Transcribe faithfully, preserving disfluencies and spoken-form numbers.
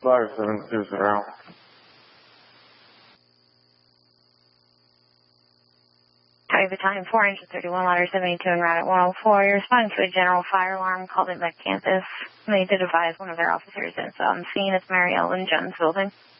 five seven two zero. County Battalion four, engine thirty-one, ladder seventy-two, en route at one oh four. You're responding to a general fire alarm called in by campus. They did advise one of their officers is on scene. It's Mary Ellen Jones building.